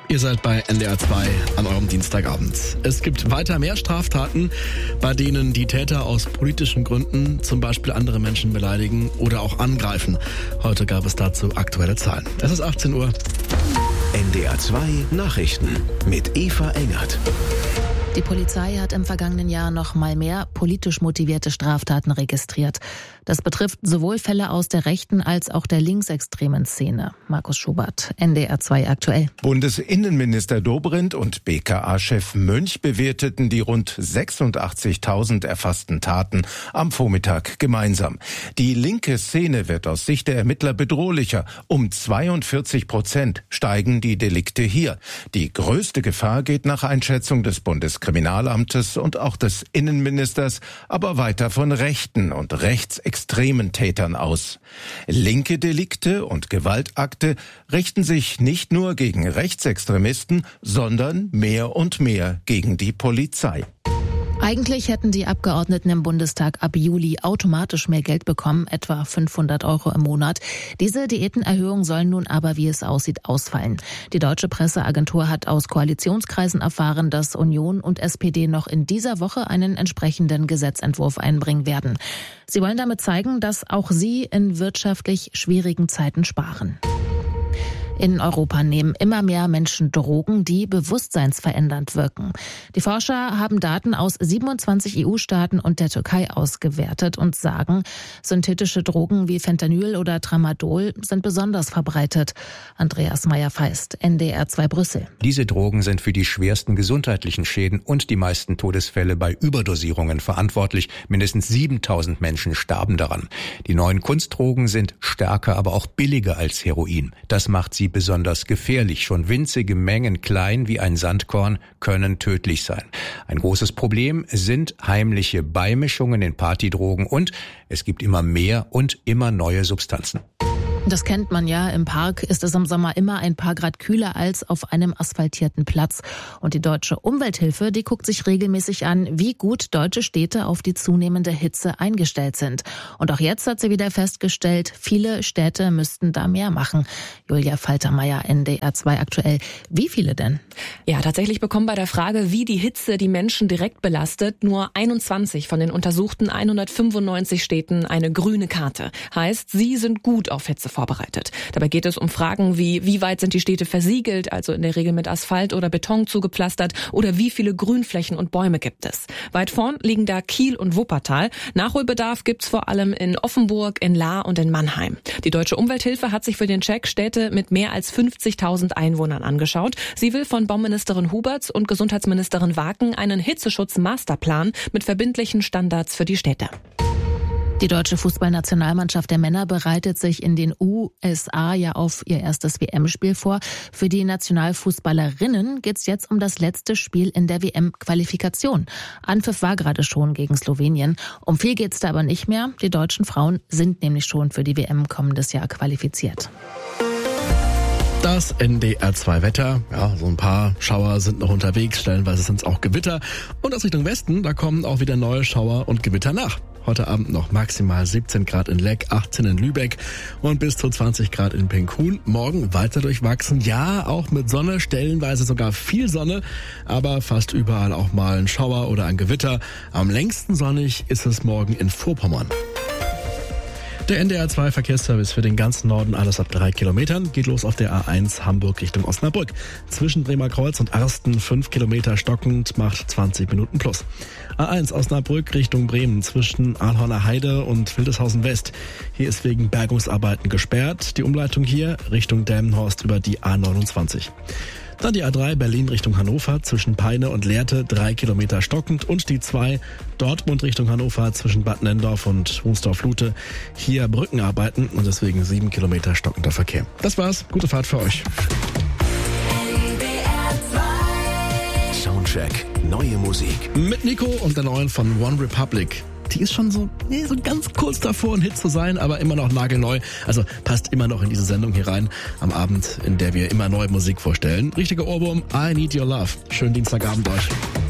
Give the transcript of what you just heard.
Ihr seid bei NDR 2 an eurem Dienstagabend. Es gibt weiter mehr Straftaten, bei denen die Täter aus politischen Gründen zum Beispiel andere Menschen beleidigen oder auch angreifen. Heute gab es dazu aktuelle Zahlen. Es ist 18 Uhr. NDR 2 Nachrichten mit Eva Engert. Die Polizei hat im vergangenen Jahr noch mal mehr politisch motivierte Straftaten registriert. Das betrifft sowohl Fälle aus der rechten als auch der linksextremen Szene. Markus Schubert, NDR 2 aktuell. Bundesinnenminister Dobrindt und BKA-Chef Mönch bewerteten die rund 86.000 erfassten Taten am Vormittag gemeinsam. Die linke Szene wird aus Sicht der Ermittler bedrohlicher. Um 42% steigen die Delikte hier. Die größte Gefahr geht nach Einschätzung des Bundeskriminalamtes und auch des Innenministers aber weiter von rechten und rechtsextremen Tätern aus. Linke Delikte und Gewaltakte richten sich nicht nur gegen Rechtsextremisten, sondern mehr und mehr gegen die Polizei. Eigentlich hätten die Abgeordneten im Bundestag ab Juli automatisch mehr Geld bekommen, etwa 500 € im Monat. Diese Diätenerhöhung soll nun aber, wie es aussieht, ausfallen. Die Deutsche Presseagentur hat aus Koalitionskreisen erfahren, dass Union und SPD noch in dieser Woche einen entsprechenden Gesetzentwurf einbringen werden. Sie wollen damit zeigen, dass auch sie in wirtschaftlich schwierigen Zeiten sparen. In Europa nehmen immer mehr Menschen Drogen, die bewusstseinsverändernd wirken. Die Forscher haben Daten aus 27 EU-Staaten und der Türkei ausgewertet und sagen, synthetische Drogen wie Fentanyl oder Tramadol sind besonders verbreitet. Andreas Meyer-Feist, NDR 2 Brüssel. Diese Drogen sind für die schwersten gesundheitlichen Schäden und die meisten Todesfälle bei Überdosierungen verantwortlich. Mindestens 7.000 Menschen starben daran. Die neuen Kunstdrogen sind stärker, aber auch billiger als Heroin. Das macht sie besonders gefährlich. Schon winzige Mengen, klein wie ein Sandkorn, können tödlich sein. Ein großes Problem sind heimliche Beimischungen in Partydrogen und es gibt immer mehr und immer neue Substanzen. Das kennt man ja. Im Park ist es im Sommer immer ein paar Grad kühler als auf einem asphaltierten Platz. Und die Deutsche Umwelthilfe, die guckt sich regelmäßig an, wie gut deutsche Städte auf die zunehmende Hitze eingestellt sind. Und auch jetzt hat sie wieder festgestellt, viele Städte müssten da mehr machen. Julia Faltermeier, NDR 2 aktuell. Wie viele denn? Ja, tatsächlich bekommen bei der Frage, wie die Hitze die Menschen direkt belastet, nur 21 von den untersuchten 195 Städten eine grüne Karte. Heißt, sie sind gut auf Hitze vorbereitet. Dabei geht es um Fragen wie weit sind die Städte versiegelt, also in der Regel mit Asphalt oder Beton zugepflastert, oder wie viele Grünflächen und Bäume gibt es. Weit vorn liegen da Kiel und Wuppertal. Nachholbedarf gibt's vor allem in Offenburg, in Lahr und in Mannheim. Die Deutsche Umwelthilfe hat sich für den Check Städte mit mehr als 50.000 Einwohnern angeschaut. Sie will von Bauministerin Huberts und Gesundheitsministerin Waken einen Hitzeschutz-Masterplan mit verbindlichen Standards für die Städte. Die deutsche Fußballnationalmannschaft der Männer bereitet sich in den USA ja auf ihr erstes WM-Spiel vor. Für die Nationalfußballerinnen geht's jetzt um das letzte Spiel in der WM-Qualifikation. Anpfiff war gerade schon gegen Slowenien. Um viel geht's da aber nicht mehr. Die deutschen Frauen sind nämlich schon für die WM kommendes Jahr qualifiziert. Das NDR 2 Wetter. Ja, so ein paar Schauer sind noch unterwegs. Stellenweise sind es auch Gewitter. Und aus Richtung Westen, da kommen auch wieder neue Schauer und Gewitter nach. Heute Abend noch maximal 17 Grad in Leck, 18 in Lübeck und bis zu 20 Grad in Penkhuhn. Morgen weiter durchwachsen. Ja, auch mit Sonne, stellenweise sogar viel Sonne, aber fast überall auch mal ein Schauer oder ein Gewitter. Am längsten sonnig ist es morgen in Vorpommern. Der NDR 2 Verkehrsservice für den ganzen Norden, alles ab 3 Kilometern, geht los auf der A1 Hamburg Richtung Osnabrück. Zwischen Bremerkreuz und Arsten 5 Kilometer stockend, macht 20 Minuten plus. A1 Osnabrück Richtung Bremen zwischen Arnhorner Heide und Wildeshausen West. Hier ist wegen Bergungsarbeiten gesperrt. Die Umleitung hier Richtung Delmenhorst über die A29. Dann die A3 Berlin Richtung Hannover zwischen Peine und Lehrte 3 Kilometer stockend und die 2 Dortmund Richtung Hannover zwischen Bad Nendorf und Wunsdorf-Lute. Hier Brückenarbeiten und deswegen 7 Kilometer stockender Verkehr. Das war's. Gute Fahrt für euch. Soundcheck. Neue Musik. Mit Nico und der neuen von One Republic. Die ist schon so ganz kurz davor, ein Hit zu sein, aber immer noch nagelneu. Also passt immer noch in diese Sendung hier rein am Abend, in der wir immer neue Musik vorstellen. Richtiger Ohrwurm, I Need Your Love. Schönen Dienstagabend euch.